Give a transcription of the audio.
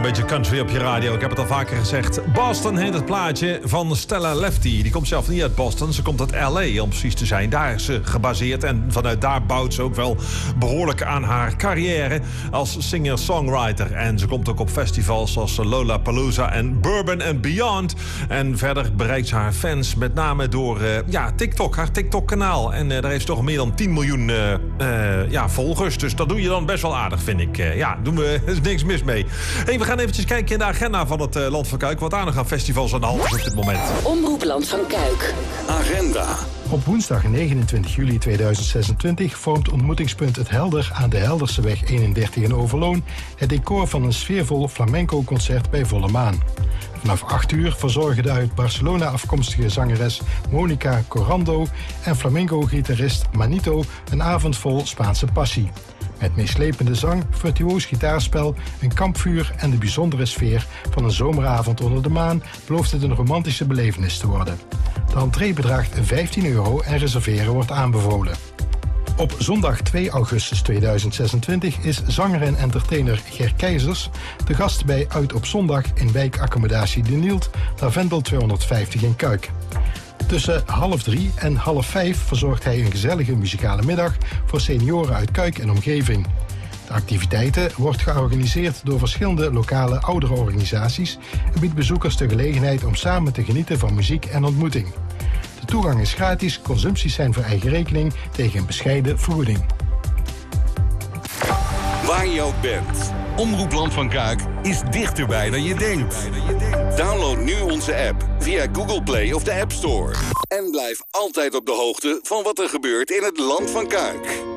beetje country op je radio. Ik heb het al vaker gezegd. Boston heet het plaatje van Stella Lefty. Die komt zelf niet uit Boston. Ze komt uit L.A. om precies te zijn. Daar is ze gebaseerd. En vanuit daar bouwt ze ook wel behoorlijk aan haar carrière als singer-songwriter. En ze komt ook op festivals zoals Lollapalooza en Bourbon and Beyond. En verder bereikt ze haar fans met name door TikTok. Haar TikTok-kanaal. En daar heeft ze toch meer dan 10 miljoen volgers. Dus dat doe je dan best wel aardig, vind ik. Doen we niks mis mee. Hey, we gaan eventjes kijken in de agenda van het Land van Kuik. Wat aan gaan festivals aan de hand is op dit moment. Omroep Land van Kuik. Agenda. Op woensdag 29 juli 2026 vormt ontmoetingspunt Het Helder aan de Helderseweg 31 in Overloon het decor van een sfeervol flamenco-concert bij volle maan. Vanaf 8 uur verzorgen de uit Barcelona afkomstige zangeres Monica Corando en flamenco-gitarist Manito een avond vol Spaanse passie. Met meeslepende zang, virtuoos gitaarspel, een kampvuur en de bijzondere sfeer van een zomeravond onder de maan belooft het een romantische belevenis te worden. De entree bedraagt €15 en reserveren wordt aanbevolen. Op zondag 2 augustus 2026 is zanger en entertainer Ger Keizers de gast bij Uit op Zondag in wijkaccommodatie De Nielt, Lavendel 250 in Kuik. Tussen 2:30 en 4:30 verzorgt hij een gezellige muzikale middag voor senioren uit Kuik en omgeving. De activiteiten wordt georganiseerd door verschillende lokale ouderenorganisaties en biedt bezoekers de gelegenheid om samen te genieten van muziek en ontmoeting. De toegang is gratis, consumpties zijn voor eigen rekening tegen een bescheiden vergoeding. Waar je ook bent, Omroep Land van Kuik is dichterbij dan je denkt. Download nu onze app via Google Play of de App Store. En blijf altijd op de hoogte van wat er gebeurt in het Land van Kuik.